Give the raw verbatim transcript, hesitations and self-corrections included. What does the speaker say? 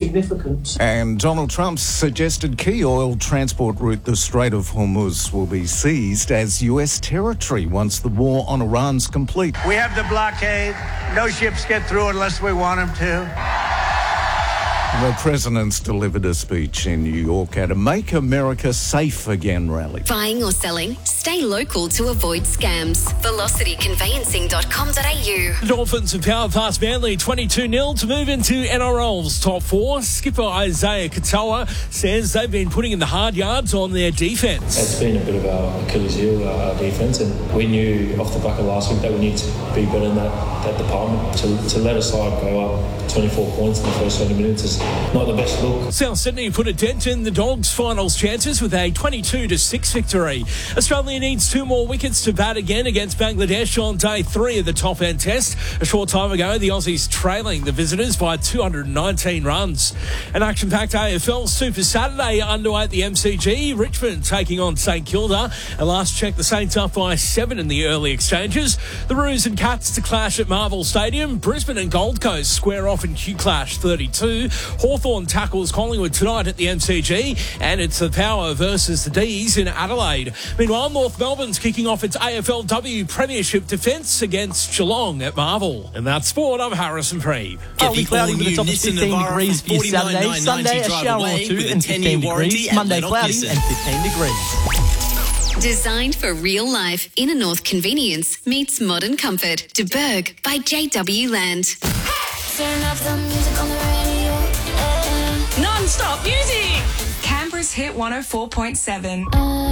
significant. And Donald Trump's suggested key oil transport route, the Strait of Hormuz, will be seized as U S territory once the war on Iran's complete. We have the blockade. No ships get through unless we want them to. The president's delivered a speech in New York at a Make America Safe Again rally. Buying or selling? Stay local to avoid scams. velocity conveyancing dot com dot a u. The Dolphins have powered past Manly twenty-two nil to move into N R L's top four. Skipper Isaiah Katoa says they've been putting in the hard yards on their defence. It's been a bit of our Achilles heel, our defence, and we knew off the back of last week that we need to be better in that, that department. To, to let a side go up twenty-four points in the first thirty minutes is not the best look. South Sydney put a dent in the Dogs' finals chances with a twenty-two to six victory. Australia needs two more wickets to bat again against Bangladesh on day three of the top-end test. A short time ago, the Aussies trailing the visitors by two hundred nineteen runs. An action-packed A F L Super Saturday underway at the M C G. Richmond taking on St Kilda. And last check, the Saints up by seven in the early exchanges. The Roos and Cats to clash at Marvel Stadium. Brisbane and Gold Coast square off in Q Clash thirty-two. Hawthorn tackles Collingwood tonight at the M C G, and it's the Power versus the D's in Adelaide. Meanwhile, North Melbourne's kicking off its A F L W Premiership defence against Geelong at Marvel. And that's sport. I'm Harrison Preeb. Partly cloudy with a top of fifteen degrees for Saturday. Sunday, a shower or two and fifteen degrees. Monday, cloudy and fifteen degrees. Designed for real life, inner north convenience meets modern comfort. De Berg by J W Land. Turn up the music on the radio. Non-stop music. Canberra's Hit one oh four point seven.